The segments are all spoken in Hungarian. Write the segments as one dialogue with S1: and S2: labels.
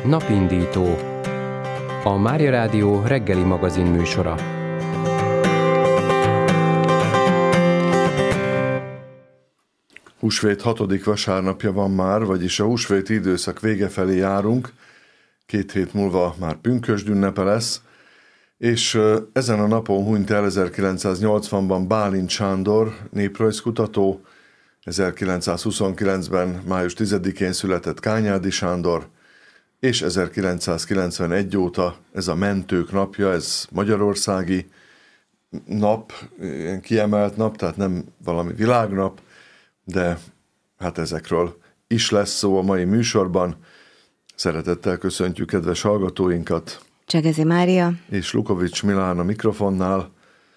S1: Napindító, a Mária Rádió reggeli magazin műsora.
S2: Húsvét 6. vasárnapja van már, vagyis a húsvéti időszak vége felé járunk. 2 hét múlva már pünkösd ünnepe lesz, és ezen a napon hunyt el 1980-ban Bálint Sándor, néprajzkutató, 1929-ben május 10-én született Kányádi Sándor, és 1991 óta ez a Mentők napja, ez magyarországi nap, kiemelt nap, tehát nem valami világnap, de hát ezekről is lesz szó a mai műsorban. Szeretettel köszöntjük kedves hallgatóinkat.
S3: Csegezi Mária.
S2: És Lukovics Milán a mikrofonnál.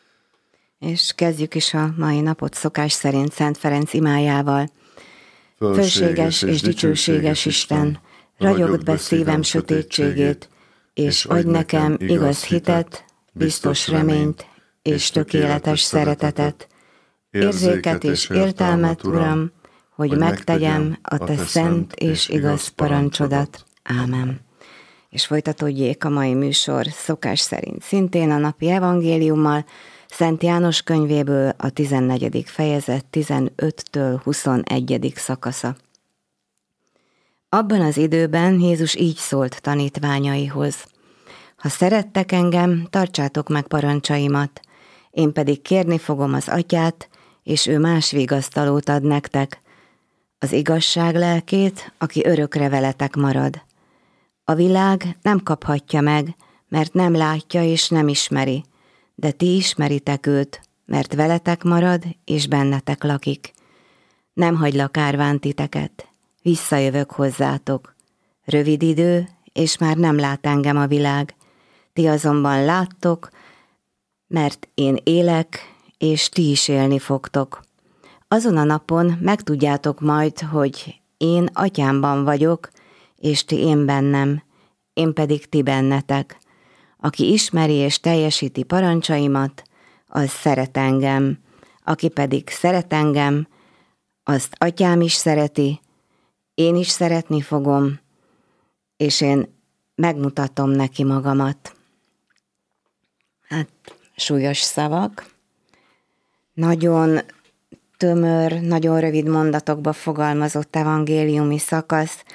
S3: És kezdjük is a mai napot szokás szerint Szent Ferenc imájával. Fölséges és dicsőséges Isten, ragyogd be szívem sötétségét, és adj nekem igaz hitet, biztos reményt és tökéletes szeretetet, érzéket és értelmet, Uram, hogy megtegyem a te szent és igaz parancsodat. Ámen. És folytatódjék a mai műsor szokás szerint szintén a napi evangéliummal, Szent János könyvéből a 14. fejezet 15-től 21. szakasza. Abban az időben Jézus így szólt tanítványaihoz: ha szerettek engem, tartsátok meg parancsaimat, én pedig kérni fogom az Atyát, és ő más vigasztalót ad nektek, az igazság lelkét, aki örökre veletek marad. A világ nem kaphatja meg, mert nem látja és nem ismeri, de ti ismeritek őt, mert veletek marad és bennetek lakik. Nem hagylak árván titeket, visszajövök hozzátok. Rövid idő, és már nem lát engem a világ. Ti azonban láttok, mert én élek, és ti is élni fogtok. Azon a napon megtudjátok majd, hogy én Atyámban vagyok, és ti én bennem, én pedig ti bennetek. Aki ismeri és teljesíti parancsaimat, az szeret engem. Aki pedig szeret engem, azt Atyám is szereti, én is szeretni fogom, és én megmutatom neki magamat. Hát, súlyos szavak. Nagyon tömör, nagyon rövid mondatokba fogalmazott evangéliumi szakasz,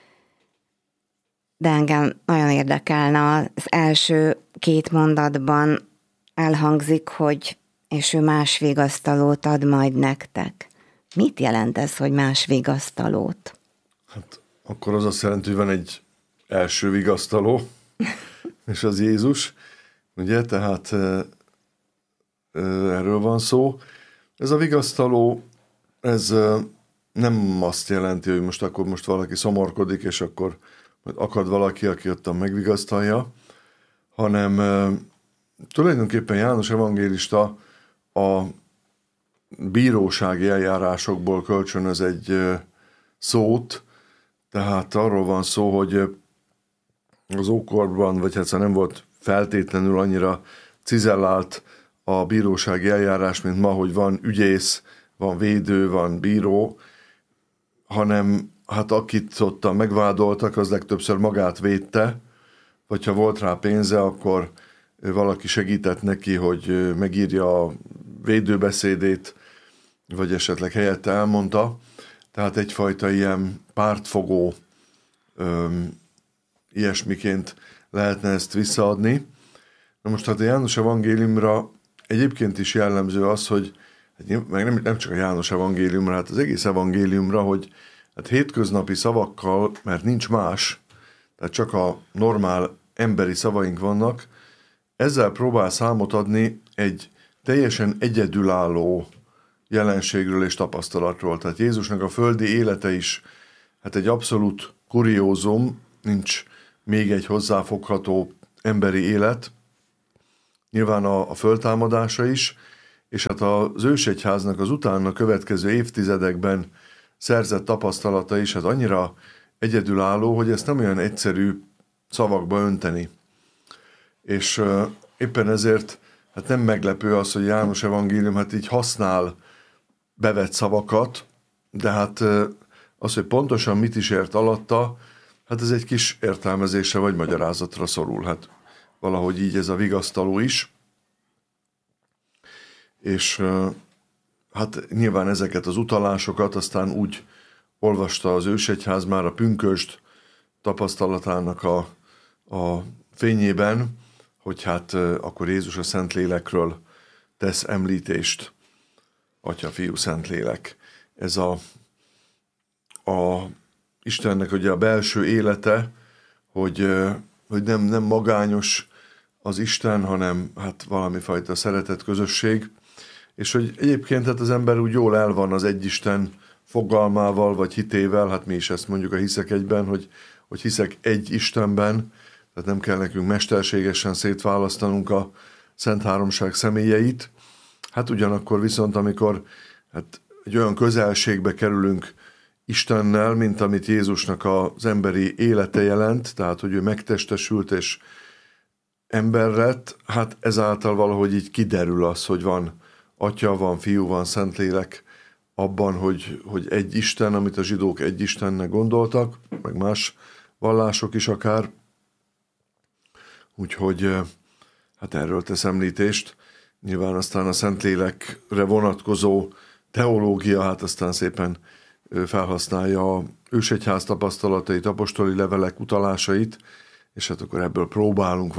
S3: de engem nagyon érdekelne, az első 2 mondatban elhangzik, hogy és ő más vigasztalót ad majd nektek. Mit jelent ez, hogy más vigasztalót?
S2: Hát akkor az azt jelenti, hogy van egy első vigasztaló, és az Jézus, ugye, tehát erről van szó. Ez a vigasztaló, ez nem azt jelenti, hogy most valaki szomorkodik, és akkor majd akad valaki, aki ottan megvigasztalja, hanem tulajdonképpen János evangélista a bírósági eljárásokból kölcsönöz egy szót, tehát arról van szó, hogy az ókorban, vagy hát nem volt feltétlenül annyira cizellált a bírósági eljárás, mint ma, hogy van ügyész, van védő, van bíró, hanem hát akit ott megvádoltak, az legtöbbször magát védte, vagy ha volt rá pénze, akkor valaki segített neki, hogy megírja a védőbeszédét, vagy esetleg helyette elmondta. Tehát egyfajta ilyen pártfogó ilyesmiként lehetne ezt visszaadni. Na most hát a János evangéliumra egyébként is jellemző az, hogy meg nem csak a János evangéliumra, hát az egész evangéliumra, hogy hát hétköznapi szavakkal, mert nincs más, tehát csak a normál emberi szavaink vannak, ezzel próbál számot adni egy teljesen egyedülálló jelenségről és tapasztalatról. Tehát Jézusnak a földi élete is hát egy abszolút kuriózum, nincs még egy hozzáfogható emberi élet, nyilván a föltámadása is, és hát az ősegyháznak az utána következő évtizedekben szerzett tapasztalata is hát annyira egyedülálló, hogy ezt nem olyan egyszerű szavakba önteni. És éppen ezért hát nem meglepő az, hogy János evangélium hát így használ bevett szavakat, de hát az, hogy pontosan mit is ért alatta, Hát ez egy kis értelmezésre vagy magyarázatra szorul. Hát valahogy így ez a vigasztaló is. És hát nyilván ezeket az utalásokat aztán úgy olvasta az ősegyház már a pünkösd tapasztalatának a fényében, hogy hát akkor Jézus a Szentlélekről tesz említést. Atya, Fiú, Szentlélek. Ez a Istennek ugye a belső élete, hogy nem magányos az Isten, hanem hát valami fajta szeretet közösség, és hogy egyébként hát az ember úgy jól el van az egyisten fogalmával, vagy hitével, hát mi is ezt mondjuk a Hiszek egyben, hogy hiszek egy Istenben, tehát nem kell nekünk mesterségesen szétválasztanunk a Szent Háromság személyeit. Hát ugyanakkor viszont, amikor hát egy olyan közelségbe kerülünk Istennel, mint amit Jézusnak az emberi élete jelent, tehát hogy ő megtestesült és ember lett, hát ezáltal valahogy így kiderül az, hogy van Atya, van Fiú, van Szentlélek abban, hogy egy Isten, amit a zsidók egy Istennek gondoltak, meg más vallások is akár. Úgyhogy hát erről tesz említést. Nyilván aztán a Szentlélekre vonatkozó teológia, hát aztán szépen felhasználja a ősegyház tapasztalatait, apostoli levelek utalásait, és hát akkor ebből próbálunk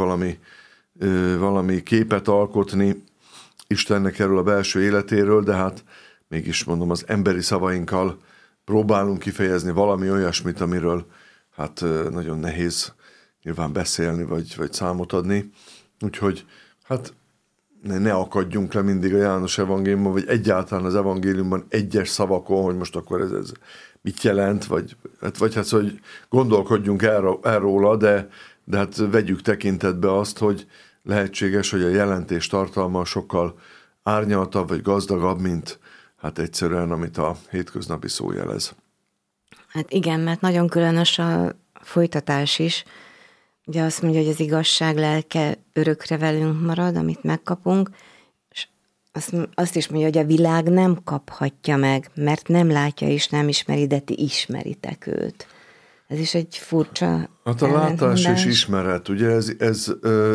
S2: valami képet alkotni Istennek erről a belső életéről, de hát mégis mondom, az emberi szavainkkal próbálunk kifejezni valami olyasmit, amiről hát nagyon nehéz nyilván beszélni, vagy számot adni. Úgyhogy hát ne akadjunk le mindig a János evangéliumban, vagy egyáltalán az evangéliumban egyes szavakon, hogy most akkor ez mit jelent, vagy hát szóval, hogy gondolkodjunk erről, de hát vegyük tekintetbe azt, hogy lehetséges, hogy a jelentés tartalma sokkal árnyaltabb, vagy gazdagabb, mint hát egyszerűen, amit a hétköznapi szó jelez.
S3: Hát igen, mert nagyon különös a folytatás is. Ugye azt mondja, hogy az igazság lelke örökre velünk marad, amit megkapunk, és azt is mondja, hogy a világ nem kaphatja meg, mert nem látja és nem ismeri, de ti ismeritek őt. Ez is egy furcsa
S2: hát a látás és ismeret, ugye ez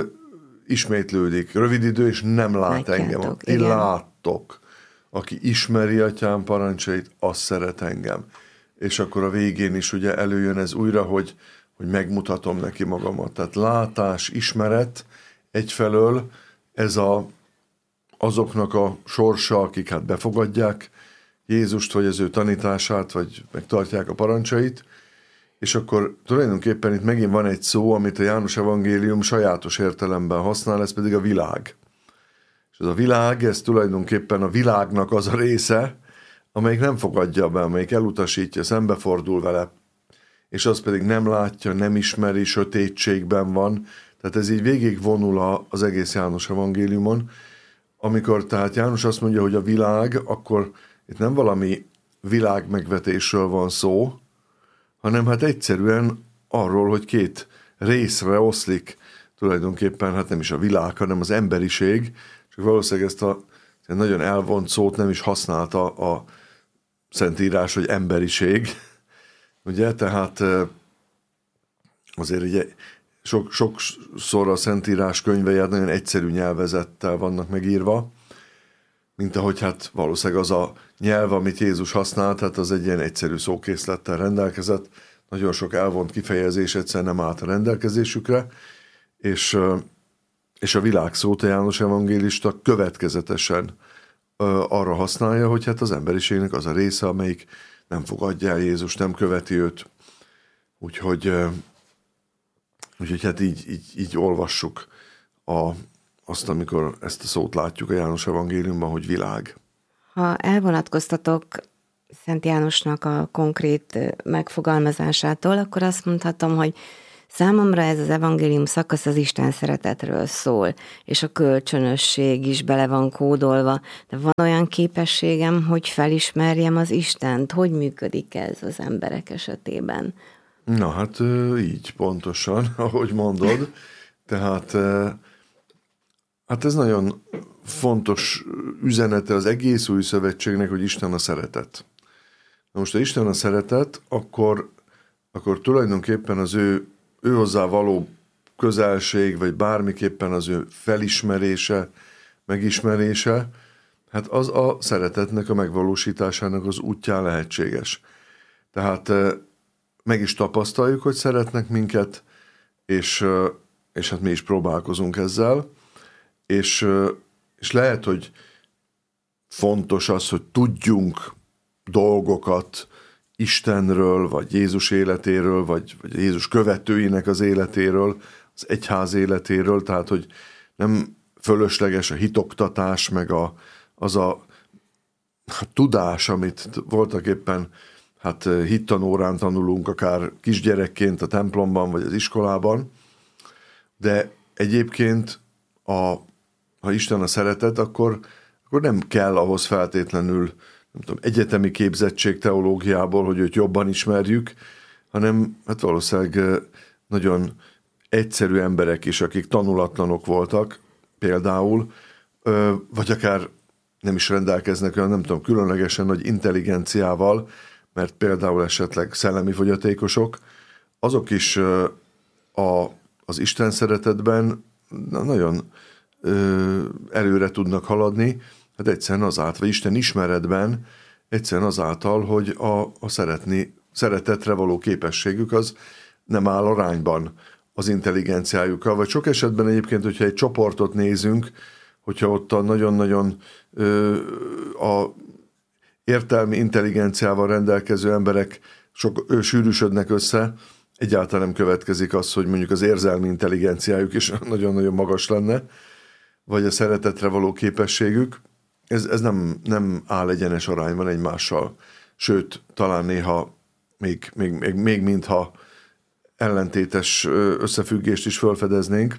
S2: ismétlődik. Rövid idő, és nem lát engem. Ti láttok. Aki ismeri Atyám parancsait, az szeret engem. És akkor a végén is ugye előjön ez újra, hogy megmutatom neki magamat. Tehát látás, ismeret egyfelől ez azoknak a sorsa, akik hát befogadják Jézust, vagy az ő tanítását, vagy megtartják a parancsait, és akkor tulajdonképpen itt megint van egy szó, amit a János evangélium sajátos értelemben használ, ez pedig a világ. És ez a világ, ez tulajdonképpen a világnak az a része, amelyik nem fogadja be, amelyik elutasítja, szembefordul vele, és az pedig nem látja, nem ismeri, sötétségben van. Tehát ez így végigvonul az egész János evangéliumon. Amikor tehát János azt mondja, hogy a világ, akkor itt nem valami világmegvetésről van szó, hanem hát egyszerűen arról, hogy két részre oszlik tulajdonképpen, hát nem is a világ, hanem az emberiség, csak valószínűleg ezt a nagyon elvont szót nem is használta a Szentírás, hogy emberiség, ugye, tehát azért ugye sokszor a Szentírás könyvei nagyon egyszerű nyelvezettel vannak megírva, mint ahogy hát valószínűleg az a nyelv, amit Jézus használt, hát az egy ilyen egyszerű szókészlettel rendelkezett, nagyon sok elvont kifejezés egyszerűen nem állt a rendelkezésükre, és a világszót a János evangélista következetesen arra használja, hogy hát az emberiségnek az a része, amelyik nem fogadja el Jézus, nem követi őt. Úgyhogy hát így olvassuk azt, amikor ezt a szót látjuk a János evangéliumban, hogy világ.
S3: Ha elvonatkoztatok Szent Jánosnak a konkrét megfogalmazásától, akkor azt mondhatom, hogy számomra ez az evangélium szakasz az Isten szeretetről szól, és a kölcsönösség is bele van kódolva. De van olyan képességem, hogy felismerjem az Istent? Hogy működik ez az emberek esetében?
S2: Na hát így pontosan, ahogy mondod. Tehát hát ez nagyon fontos üzenete az egész új szövetségnek, hogy Isten a szeretet. Na most, ha Isten a szeretet, akkor akkor tulajdonképpen az ő hozzá való közelség, vagy bármiképpen az ő felismerése, megismerése, hát az a szeretetnek a megvalósításának az útján lehetséges. Tehát meg is tapasztaljuk, hogy szeretnek minket, és hát mi is próbálkozunk ezzel, és lehet, hogy fontos az, hogy tudjunk dolgokat Istenről, vagy Jézus életéről, vagy Jézus követőinek az életéről, az egyház életéről, tehát, hogy nem fölösleges a hitoktatás, meg az a tudás, amit voltak éppen hittanórán tanulunk, akár kisgyerekként a templomban, vagy az iskolában, de egyébként ha Isten a szeretet, akkor nem kell ahhoz feltétlenül, nem tudom, egyetemi képzettség teológiából, hogy őt jobban ismerjük, hanem hát valószínűleg nagyon egyszerű emberek is, akik tanulatlanok voltak például, vagy akár nem is rendelkeznek olyan, nem tudom, különlegesen nagy intelligenciával, mert például esetleg szellemi fogyatékosok, azok is az Isten szeretetben nagyon előre tudnak haladni, hát egyszerűen azáltal, vagy Isten ismeretben egyszerűen azáltal, hogy a szeretetre való képességük az nem áll arányban az intelligenciájukkal, vagy sok esetben egyébként, hogyha egy csoportot nézünk, hogyha ott a nagyon-nagyon a értelmi intelligenciával rendelkező emberek sűrűsödnek össze, egyáltalán nem következik az, hogy mondjuk az érzelmi intelligenciájuk is nagyon-nagyon magas lenne, vagy a szeretetre való képességük. Ez nem áll egyenes arányban egymással. Sőt, talán néha még mintha ellentétes összefüggést is felfedeznénk.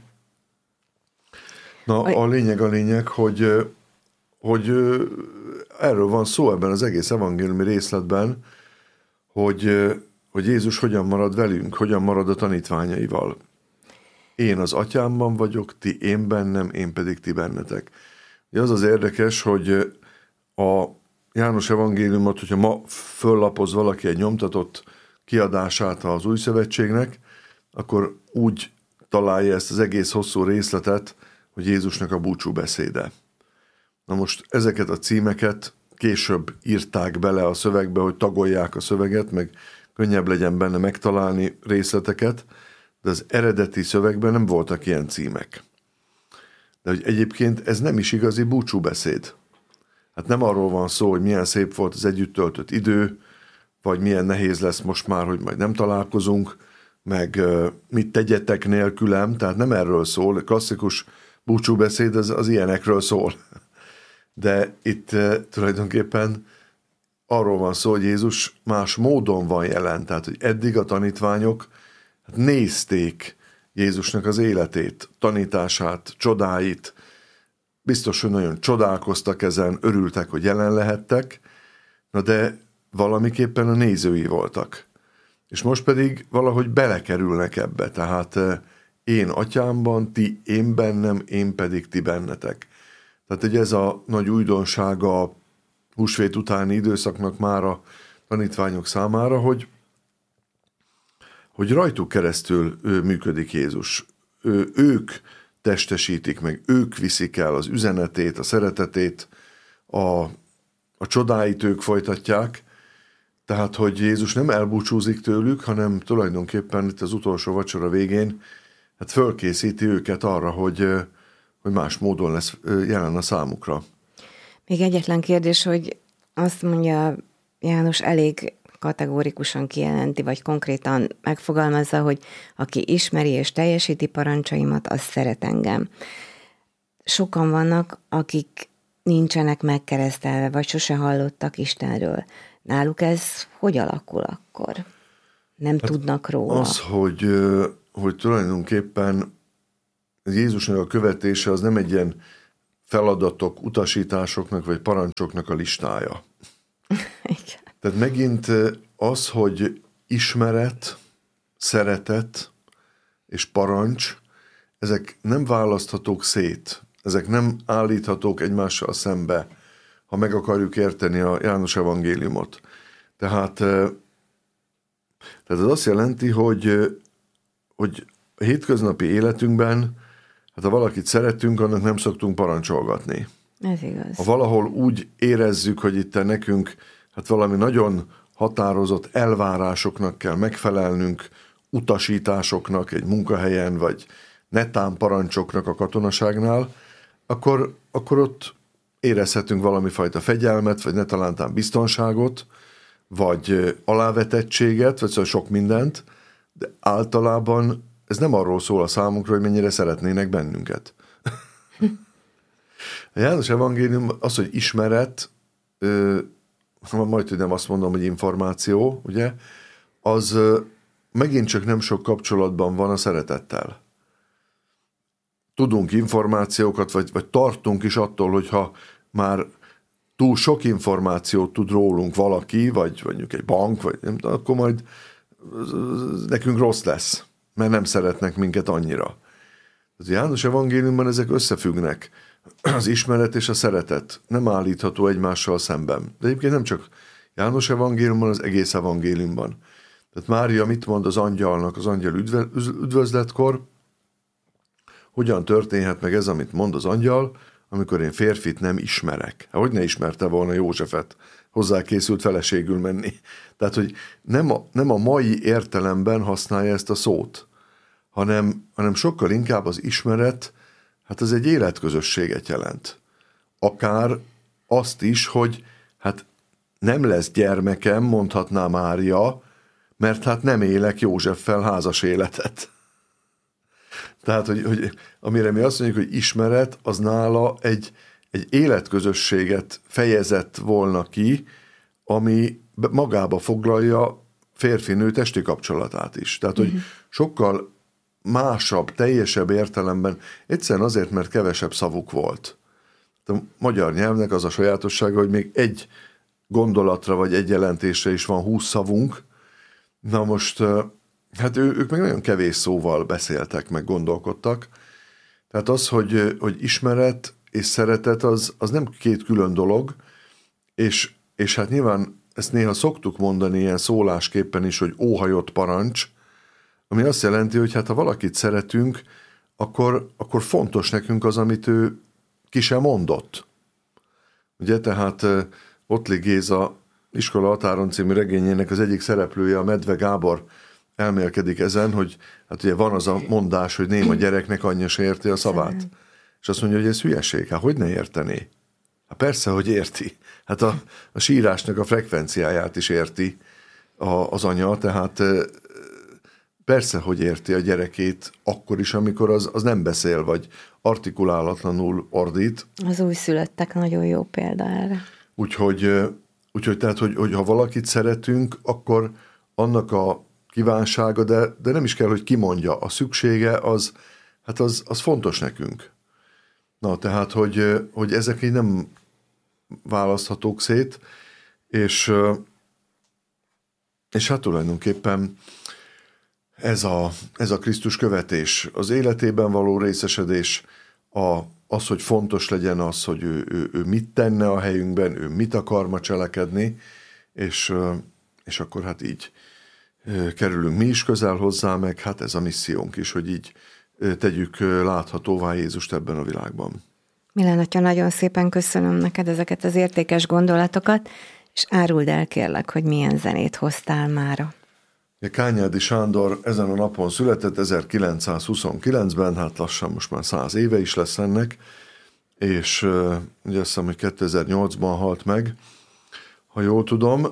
S2: Na, a lényeg, hogy erről van szó ebben az egész evangéliumi részletben, hogy Jézus hogyan marad velünk, hogyan marad a tanítványaival. Én az atyámban vagyok, ti én bennem, én pedig ti bennetek. Az az érdekes, hogy a János evangéliumot, hogyha ma föllapoz valaki egy nyomtatott kiadását az Új Szövetségnek, akkor úgy találja ezt az egész hosszú részletet, hogy Jézusnak a búcsúbeszéde. Na most ezeket a címeket később írták bele a szövegbe, hogy tagolják a szöveget, meg könnyebb legyen benne megtalálni részleteket, de az eredeti szövegben nem voltak ilyen címek. De hogy egyébként ez nem is igazi búcsúbeszéd. Hát nem arról van szó, hogy milyen szép volt az együtt töltött idő, vagy milyen nehéz lesz most már, hogy majd nem találkozunk, meg mit tegyetek nélkülem, tehát nem erről szól. A klasszikus búcsúbeszéd az ilyenekről szól. De itt tulajdonképpen arról van szó, hogy Jézus más módon van jelen, tehát hogy eddig a tanítványok nézték Jézusnak az életét, tanítását, csodáit, biztos, hogy nagyon csodálkoztak ezen, örültek, hogy jelen lehettek, na de valamiképpen a nézői voltak. És most pedig valahogy belekerülnek ebbe, tehát én atyámban, ti én bennem, én pedig ti bennetek. Tehát hogy ez a nagy újdonsága a húsvét utáni időszaknak már a tanítványok számára, hogy rajtuk keresztül működik Jézus. Ők testesítik meg, ők viszik el az üzenetét, a szeretetét, a csodáit ők folytatják, tehát, hogy Jézus nem elbúcsúzik tőlük, hanem tulajdonképpen itt az utolsó vacsora végén fölkészíti őket arra, hogy más módon lesz jelen a számukra.
S3: Még egyetlen kérdés, hogy azt mondja János elég kategórikusan kijelenti, vagy konkrétan megfogalmazza, hogy aki ismeri és teljesíti parancsaimat, az szeret engem. Sokan vannak, akik nincsenek megkeresztelve, vagy sose hallottak Istenről. Náluk ez hogy alakul akkor? Nem tudnak róla?
S2: Az, hogy tulajdonképpen Jézusnak a követése az nem egy ilyen feladatok, utasításoknak vagy parancsoknak a listája.
S3: Igen.
S2: Tehát megint az, hogy ismeret, szeretet és parancs, ezek nem választhatók szét, ezek nem állíthatók egymással szembe, ha meg akarjuk érteni a János evangéliumot. Tehát Tehát az azt jelenti, hogy a hétköznapi életünkben, hát ha valakit szeretünk, annak nem szoktunk parancsolgatni.
S3: Ez igaz.
S2: Ha valahol úgy érezzük, hogy itt nekünk hát valami nagyon határozott elvárásoknak kell megfelelnünk, utasításoknak egy munkahelyen, vagy netán parancsoknak a katonaságnál, akkor ott érezhetünk valami fajta fegyelmet, vagy netalántán biztonságot, vagy alávetettséget, vagy szóval sok mindent, de általában ez nem arról szól a számunkra, hogy mennyire szeretnének bennünket. A János evangélium az, hogy ismeret, majd nem azt mondom, hogy információ, ugye, az megint csak nem sok kapcsolatban van a szeretettel. Tudunk információkat, vagy tartunk is attól, hogyha már túl sok információt tud rólunk valaki, vagy mondjuk egy bank, vagy nem tudom, akkor majd nekünk rossz lesz, mert nem szeretnek minket annyira. Az János evangéliumban ezek összefüggnek. Az ismeret és a szeretet nem állítható egymással szemben. De egyébként nem csak János evangéliumban, az egész evangéliumban. Tehát Mária mit mond az angyalnak, az angyal üdvözletkor? Hogyan történhet meg ez, amit mond az angyal, amikor én férfit nem ismerek? Hát, hogy ne ismerte volna Józsefet hozzá készült feleségül menni? Tehát, hogy nem a mai értelemben használja ezt a szót, hanem sokkal inkább az ismeret, hát az egy életközösséget jelent. Akár azt is, hogy hát nem lesz gyermekem, mondhatná Mária, mert hát nem élek Józseffel házas életet. Tehát, hogy amire mi azt mondjuk, hogy ismeret, az nála egy életközösséget fejezett volna ki, ami magába foglalja férfi-nő testi kapcsolatát is. Tehát, hogy sokkal másabb, teljesebb értelemben, egyszerűen azért, mert kevesebb szavuk volt. A magyar nyelvnek az a sajátossága, hogy még egy gondolatra vagy egy jelentésre is van 20 szavunk. Na most, hát ők meg nagyon kevés szóval beszéltek, meg gondolkodtak. Tehát az, hogy ismeret és szeretet, az nem két külön dolog, és hát nyilván ezt néha szoktuk mondani ilyen szólásképpen is, hogy óhajott parancs, ami azt jelenti, hogy hát ha valakit szeretünk, akkor fontos nekünk az, amit ő ki sem mondott. Ugye, tehát Ottli Géza Iskola határon című regényének az egyik szereplője, a Medve Gábor elmélkedik ezen, hogy hát ugye van az a mondás, hogy néma gyereknek anyja se érti a szavát. És azt mondja, hogy ez hülyeség. Hát hogy ne értené? Hát persze, hogy érti. Hát a sírásnak a frekvenciáját is érti az anya, tehát persze, hogy érti a gyerekét akkor is, amikor az nem beszél, vagy artikulálatlanul ordít. Az
S3: újszülöttek nagyon jó példa erre.
S2: Úgyhogy tehát, hogy ha valakit szeretünk, akkor annak a kívánsága, de nem is kell, hogy kimondja. A szüksége az fontos nekünk. Na, tehát, hogy ezek így nem választhatók szét, és hát tulajdonképpen ez a Krisztus követés, az életében való részesedés, az, hogy fontos legyen az, hogy ő mit tenne a helyünkben, ő mit akar ma cselekedni, és akkor hát így kerülünk mi is közel hozzá, meg hát ez a missziónk is, hogy így tegyük láthatóvá Jézust ebben a világban.
S3: Milán atya, nagyon szépen köszönöm neked ezeket az értékes gondolatokat, és áruld el kérlek, hogy milyen zenét hoztál mára.
S2: Kányádi Sándor ezen a napon született 1929-ben, hát lassan most már 100 éve is lesz ennek, és ugye azt hiszem, hogy 2008-ban halt meg. Ha jól tudom,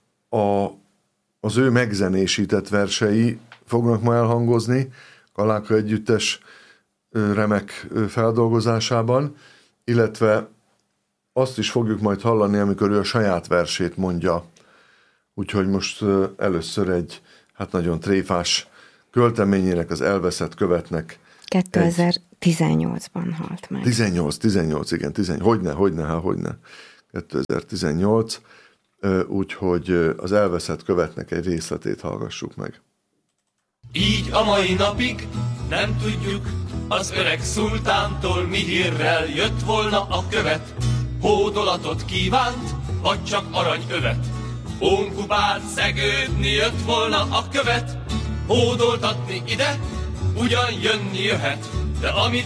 S2: az ő megzenésített versei fognak ma elhangozni Kaláka Együttes remek feldolgozásában, illetve azt is fogjuk majd hallani, amikor ő a saját versét mondja. Úgyhogy most először egy hát nagyon tréfás költeményének, az Elveszett követnek.
S3: 2018-ban halt meg.
S2: 18, igen, hogyne. 2018, úgyhogy az Elveszett követnek egy részletét hallgassuk meg.
S4: Így a mai napig nem tudjuk, az öreg szultántól mi hírrel jött volna a követ. Hódolatot kívánt, vagy csak aranyövet. Ónkupát szegődni jött volna a követ, hódoltatni ide, ugyan jönni jöhet, de amit